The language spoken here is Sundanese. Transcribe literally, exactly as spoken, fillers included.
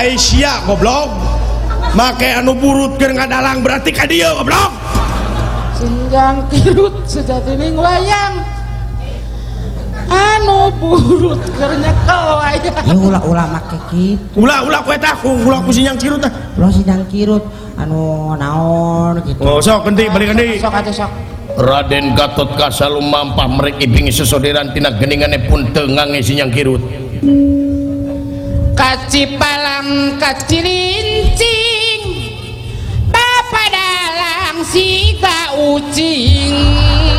Aisyah goblok make anu burutkeun ngadalang berarti ka dieu goblok sinjang kirut sejatining wayang anu burut keur nyekel wayang ya ulah-ulah make kitu ulah-ulah ku eta ku ulah ku sinjang kirut tah ulah sinjang kirut anu naon gitu oh sok genti balik genti sok atuh sok Raden Gatot Kaca lumampah merek ibing sesoderan tina geningane pun teu ngange sinjang kirut kacipalang kacilincing bapa dalang si ka ucing